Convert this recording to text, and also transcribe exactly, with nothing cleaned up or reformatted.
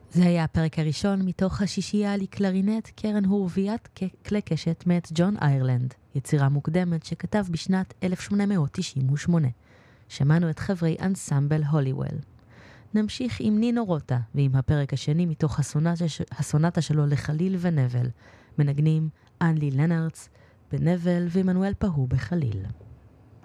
זה היה הפרק הראשון מתוך השישייה לקלרינט קרן הורביית כלי קשת מאת ג'ון איירלנד, יצירה מוקדמת שכתב בשנת אלף שמונה מאות תשעים ושמונה. שמענו את חברי אנסמבל הוליוול. נמשיך עם נינו רוטה ועם הפרק השני מתוך הסונטה, הסונטה שלו לחליל ונבל. מנגנים אנלי לנרץ בנבל ומנואל פהו בחליל.